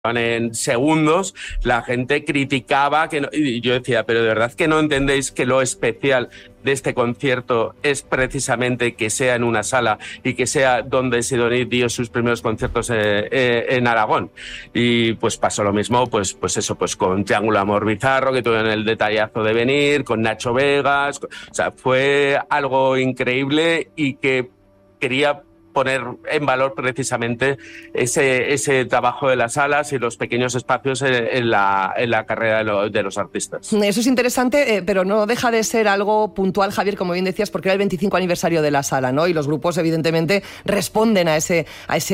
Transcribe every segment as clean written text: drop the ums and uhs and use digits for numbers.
en segundos, la gente criticaba que no, y yo decía, pero de verdad que no entendéis que lo especial de este concierto es precisamente que sea en una sala y que sea donde Sidoní dio sus primeros conciertos en Aragón. Y pues pasó lo mismo, pues eso, pues con Triángulo Amor Bizarro, que tuvieron el detallazo de venir, con Nacho Vegas, o sea, fue algo increíble y que quería poner en valor precisamente ese trabajo de las salas y los pequeños espacios en la carrera de los artistas. Eso es interesante, pero no deja de ser algo puntual, Javier, como bien decías, porque era el 25 aniversario de la sala, ¿no? Y los grupos, evidentemente, responden a ese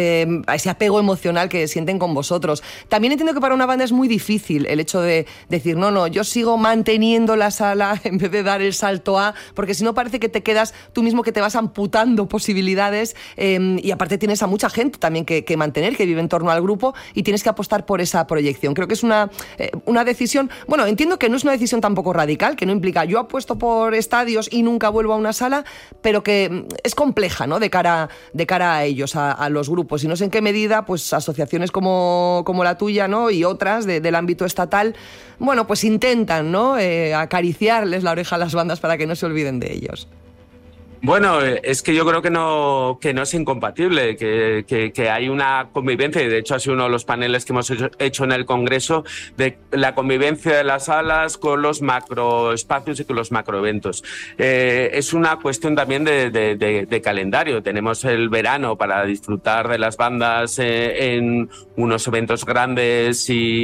apego emocional que sienten con vosotros. También entiendo que para una banda es muy difícil el hecho de decir, no, yo sigo manteniendo la sala en vez de dar el salto a, porque si no parece que te quedas tú mismo, que te vas amputando posibilidades. Y aparte tienes a mucha gente también que mantener, que vive en torno al grupo, y tienes que apostar por esa proyección. Creo que es una decisión, bueno, entiendo que no es una decisión tampoco radical, que no implica yo apuesto por estadios y nunca vuelvo a una sala, pero que es compleja, ¿no? De cara a ellos, a los grupos, y no sé en qué medida pues asociaciones como la tuya, ¿no? Y otras del ámbito estatal, bueno, pues intentan, ¿no? Acariciarles la oreja a las bandas para que no se olviden de ellos. Bueno, es que yo creo que no es incompatible, que hay una convivencia, y de hecho ha sido uno de los paneles que hemos hecho en el Congreso, de la convivencia de las salas con los macroespacios y con los macroeventos. Es una cuestión también de calendario. Tenemos el verano para disfrutar de las bandas en unos eventos grandes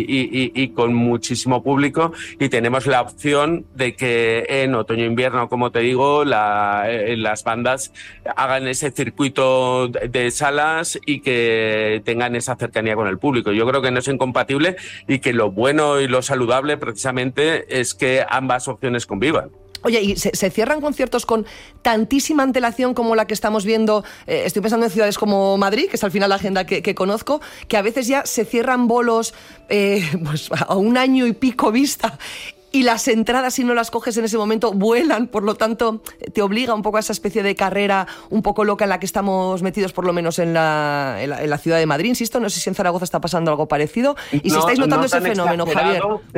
y con muchísimo público, y tenemos la opción de que en otoño-invierno, como te digo, las bandas hagan ese circuito de salas y que tengan esa cercanía con el público. Yo creo que no es incompatible, y que lo bueno y lo saludable precisamente es que ambas opciones convivan. Oye, ¿y se cierran conciertos con tantísima antelación como la que estamos viendo? Estoy pensando en ciudades como Madrid, que es al final la agenda que conozco, que a veces ya se cierran bolos pues a un año y pico vista, y las entradas, si no las coges en ese momento, vuelan. Por lo tanto, te obliga un poco a esa especie de carrera un poco loca en la que estamos metidos, por lo menos en la ciudad de Madrid. Insisto, no sé si en Zaragoza está pasando algo parecido. Y si estáis notando ese fenómeno, Javier.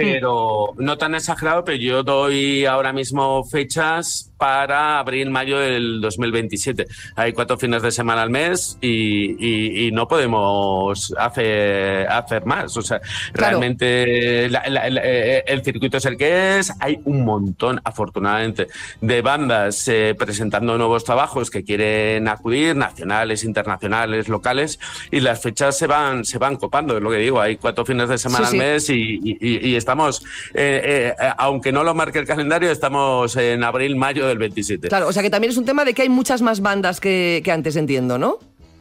No tan exagerado, pero yo doy ahora mismo fechas para abril-mayo del 2027. Hay 4 fines de semana al mes y no podemos hacer más. O sea, claro, realmente el circuito es el que es. Hay un montón, afortunadamente, de bandas presentando nuevos trabajos que quieren acudir, nacionales, internacionales, locales, y las fechas se van copando. Es lo que digo, hay 4 fines de semana al mes y estamos, aunque no lo marque el calendario, estamos en abril-mayo del 27. Claro, o sea que también es un tema de que hay muchas más bandas que antes, entiendo, ¿no?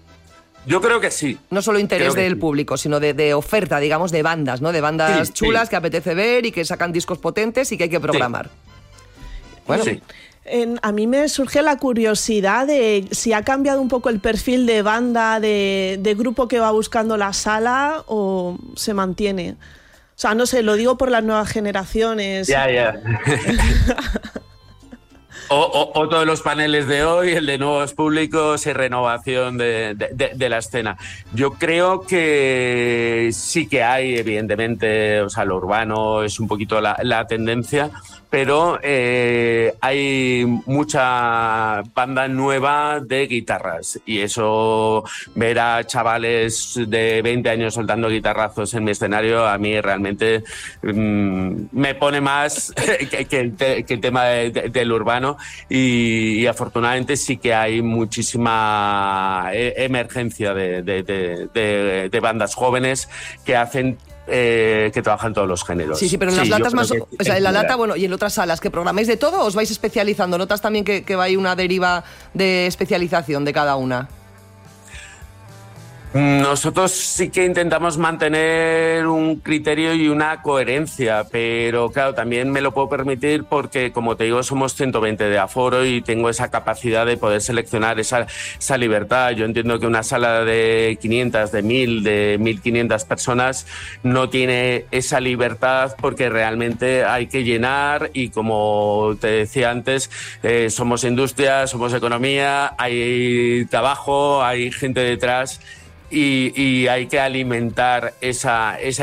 Yo creo que sí. No solo interés del público, sino de oferta, digamos, de bandas, ¿no? De bandas chulas que apetece ver y que sacan discos potentes y que hay que programar. Bueno, a mí me surge la curiosidad de si ha cambiado un poco el perfil de banda, de grupo que va buscando la sala, o se mantiene. O sea, no sé, lo digo por las nuevas generaciones. Ya. Otro de los paneles de hoy, el de nuevos públicos y renovación de la escena. Yo creo que sí que hay, evidentemente, o sea, lo urbano es un poquito la tendencia, pero hay mucha banda nueva de guitarras, y eso, ver a chavales de 20 años soltando guitarrazos en mi escenario, a mí realmente me pone más que el tema del urbano, y afortunadamente sí que hay muchísima emergencia de bandas jóvenes que hacen que trabajan todos los géneros. Sí, pero en las latas más... O sea, en la lata, bueno, y en otras salas, ¿que programáis de todo o os vais especializando? ¿Notas también que va ahí una deriva de especialización de cada una? Nosotros sí que intentamos mantener un criterio y una coherencia, pero claro, también me lo puedo permitir porque, como te digo, somos 120 de aforo y tengo esa capacidad de poder seleccionar esa libertad. Yo entiendo que una sala de 500, de 1000, de 1500 personas no tiene esa libertad porque realmente hay que llenar, y como te decía antes, somos industria, somos economía, hay trabajo, hay gente detrás. y hay que alimentar esa